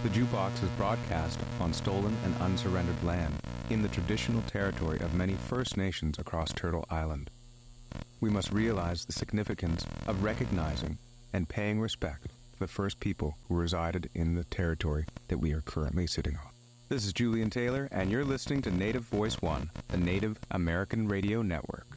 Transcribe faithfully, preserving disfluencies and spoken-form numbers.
The Jukebox is broadcast on stolen and unsurrendered land in the traditional territory of many First Nations across Turtle Island. We must realize the significance of recognizing and paying respect to the first people who resided in the territory that we are currently sitting on. This is Julian Taylor, and you're listening to Native Voice One, the Native American Radio Network.